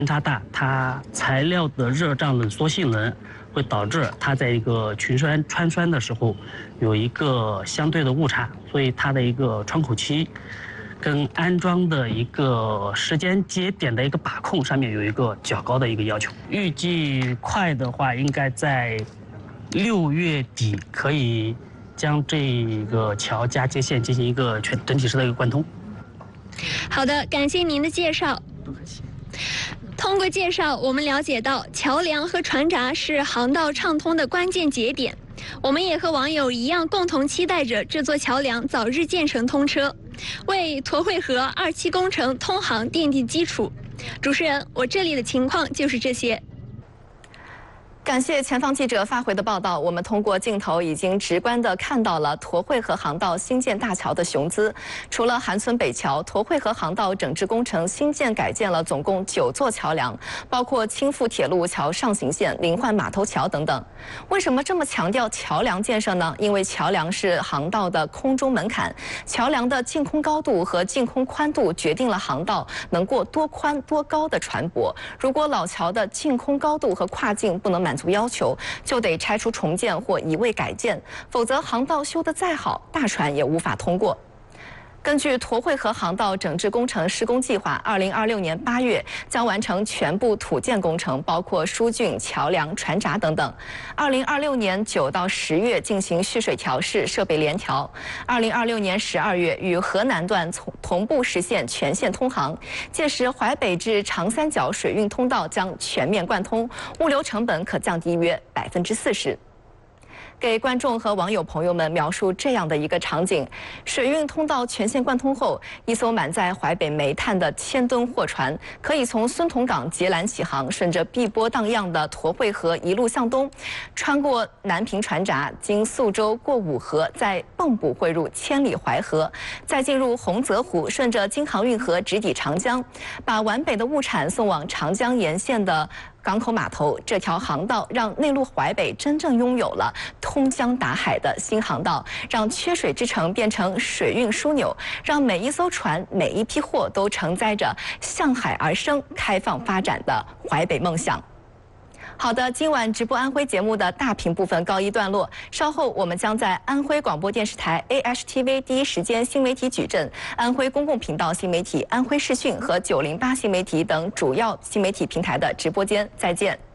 差大，它材料的热胀冷缩性能会导致它在一个群栓穿栓的时候有一个相对的误差，所以它的一个窗口期跟安装的一个时间节点的一个把控上面有一个较高的一个要求。预计快的话，应该在6月底可以将这个桥加接线进行一个整体式的一个贯通。 好的，感谢您的介绍。 不客气。 通过介绍，我们了解到桥梁和船闸是航道畅通的关键节点。我们也和网友一样，共同期待着这座桥梁早日建成通车，为沱惠河2期工程通航奠定基础。主持人，我这里的情况就是这些。 感谢前方记者发回的报道，我们通过镜头已经直观地看到了沱惠河航道新建大桥的雄姿。除了韩村北桥，沱惠河航道整治工程新建改建了总共9座桥梁，包括轻富铁路桥上行线、临焕码头桥等等。为什么这么强调桥梁建设呢？因为桥梁是航道的空中门槛，桥梁的净空高度和净空宽度决定了航道能过多宽多高的船舶。如果老桥的净空高度和跨径不能满足要求，就得拆除重建或移位改建，否则航道修得再好，大船也无法通过。根据沱惠河航道整治工程施工计划，2026年8月将完成全部土建工程，包括疏浚、桥梁、船闸等等。2026年9到10月进行蓄水调试、设备联调。2026年12月与河南段同步实现全线通航。届时，淮北至长三角水运通道将全面贯通，物流成本可降低约40%。给观众和网友朋友们描述这样的一个场景：水运通道全线贯通后，一艘满载淮北煤炭的1000吨货船可以从孙同港截拦起航，顺着碧波荡漾的沱惠河一路向东，穿过南平船闸，经宿州过五河，在蚌埠汇入千里淮河，再进入洪泽湖，顺着京杭运河直抵长江，把皖北的物产送往长江沿线的港口码头。这条航道让内陆淮北真正拥有了通江达海的新航道，让缺水之城变成水运枢纽，让每一艘船、每一批货都承载着向海而生、开放发展的淮北梦想。好的，今晚直播安徽节目的大屏部分告一段落。稍后我们将在安徽广播电视台 AHTV 第一时间新媒体矩阵、安徽公共频道新媒体、安徽视讯和908新媒体等主要新媒体平台的直播间再见。